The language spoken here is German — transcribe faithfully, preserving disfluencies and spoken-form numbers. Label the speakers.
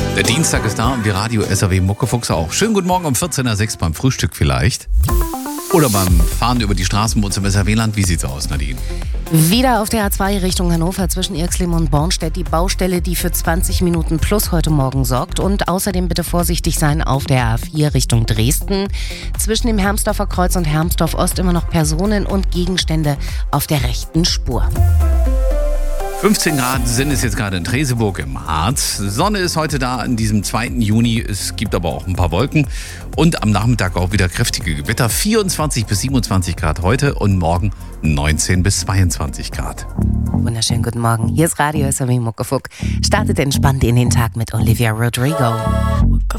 Speaker 1: Der Dienstag ist da und wir Radio S R W Muckefuchs auch. Schönen guten Morgen um vierzehn Uhr sechs beim Frühstück vielleicht. Oder beim Fahren über die Straßen bei uns im S R W-Land. Wie sieht's aus, Nadine?
Speaker 2: Wieder auf der A zwei Richtung Hannover zwischen Irxleben und Bornstedt die Baustelle, die für zwanzig Minuten plus heute Morgen sorgt. Und außerdem bitte vorsichtig sein auf der A vier Richtung Dresden. Zwischen dem Hermsdorfer Kreuz und Hermsdorf Ost immer noch Personen und Gegenstände auf der rechten Spur.
Speaker 1: fünfzehn Grad sind es jetzt gerade in Treseburg im Harz. Sonne ist heute da an diesem zweiten Juni. Es gibt aber auch ein paar Wolken. Und am Nachmittag auch wieder kräftige Gewitter. vierundzwanzig bis siebenundzwanzig Grad heute und morgen neunzehn bis zweiundzwanzig Grad.
Speaker 2: Wunderschönen guten Morgen. Hier ist Radio S R W Muckefuck. Startet entspannt in den Tag mit Olivia Rodrigo.